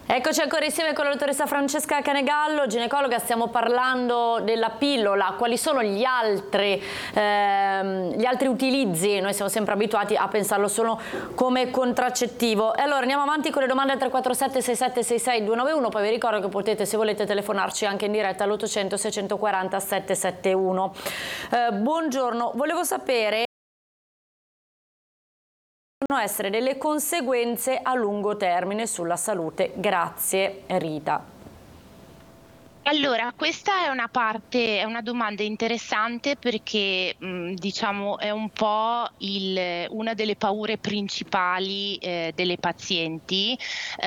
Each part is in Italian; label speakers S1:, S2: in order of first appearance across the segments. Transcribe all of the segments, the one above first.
S1: Eccoci ancora insieme con la dottoressa Francesca Canegallo, ginecologa. Stiamo parlando della pillola. Quali sono gli altri utilizzi? Noi siamo sempre abituati a pensarlo solo come contraccettivo. E allora andiamo avanti con le domande al 347 6766 291. Poi vi ricordo che potete, se volete, telefonarci anche in diretta all'800 640 771. Buongiorno, volevo sapere essere delle conseguenze a lungo termine sulla salute. Grazie, Rita.
S2: Allora, questa è una domanda interessante perché diciamo è un po' una delle paure principali delle pazienti,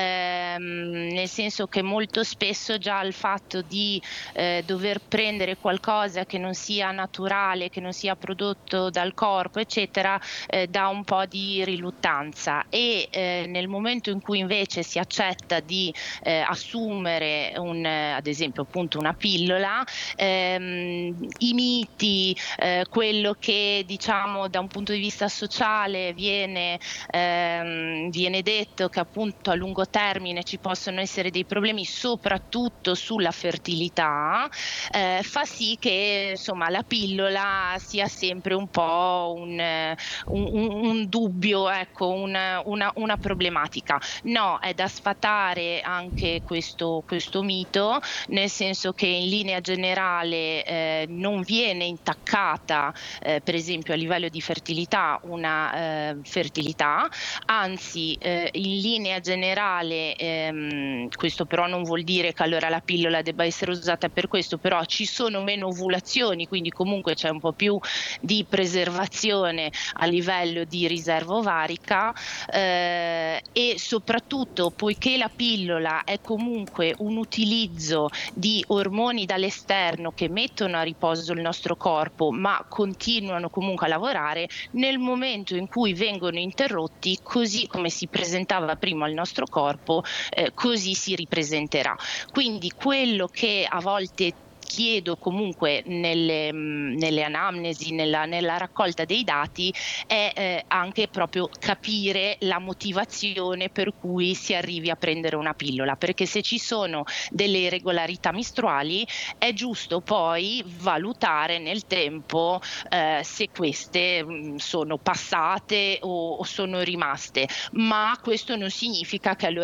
S2: nel senso che molto spesso già il fatto di dover prendere qualcosa che non sia naturale, che non sia prodotto dal corpo, eccetera, dà un po' di riluttanza e nel momento in cui invece si accetta di assumere ad esempio appunto una pillola, i miti, quello che diciamo da un punto di vista sociale viene detto, che appunto a lungo termine ci possono essere dei problemi soprattutto sulla fertilità, fa sì che insomma la pillola sia sempre un po' un dubbio, ecco, una problematica. No, è da sfatare anche questo mito, nel senso che in linea generale non viene intaccata per esempio a livello di fertilità una fertilità, anzi in linea generale questo però non vuol dire che allora la pillola debba essere usata per questo, però ci sono meno ovulazioni, quindi comunque c'è un po' più di preservazione a livello di riserva ovarica, e soprattutto poiché la pillola è comunque un utilizzo di ormoni dall'esterno che mettono a riposo il nostro corpo ma continuano comunque a lavorare, nel momento in cui vengono interrotti, così come si presentava prima il nostro corpo, così si ripresenterà. Quindi quello che a volte chiedo comunque nelle anamnesi, nella raccolta dei dati, è anche proprio capire la motivazione per cui si arrivi a prendere una pillola, perché se ci sono delle irregolarità mestruali è giusto poi valutare nel tempo se queste sono passate o sono rimaste, ma questo non significa che allora